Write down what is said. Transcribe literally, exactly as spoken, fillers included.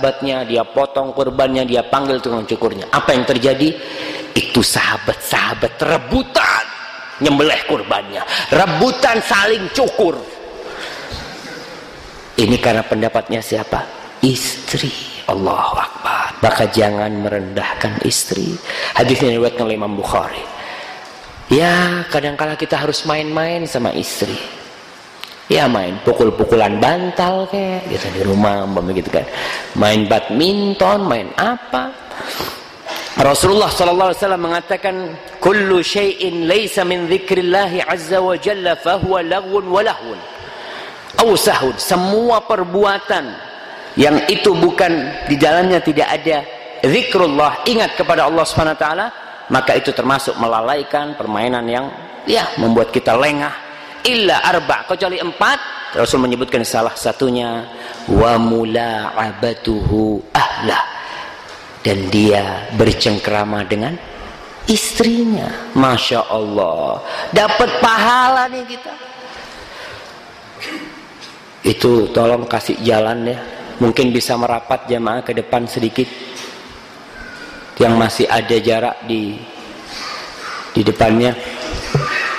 sahabatnya, dia potong kurbannya, dia panggil tukang cukurnya. Apa yang terjadi? Itu sahabat-sahabat rebutan nyembelih kurbannya, rebutan saling cukur. Ini karena pendapatnya siapa? Istri. Allahu Akbar. Maka jangan merendahkan istri. Hadis ini diriwayatkan oleh Imam Bukhari. Ya, kadang-kala kita harus main-main sama istri. Ya, main pukul-pukulan bantal kayak gitu di rumah, begitu kan. Main badminton, main apa? Rasulullah sallallahu alaihi wasallam mengatakan, "Kullu syai'in laysa min dzikrillah azza wa jalla fa huwa laghwun wa lahwun." Aw sahun. Semua perbuatan yang itu bukan di dalamnya tidak ada zikrullah, ingat kepada Allah Subhanahu wa taala, maka itu termasuk melalaikan, permainan yang ya membuat kita lengah. Illa arba', kecuali empat. Rasul menyebutkan salah satunya wa mula'abatuhu ahla, dan dia bercengkrama dengan istrinya. Masya Allah, dapat pahala nih kita. Itu tolong kasih jalan ya, mungkin bisa merapat jamaah ke depan sedikit, yang masih ada jarak di di depannya.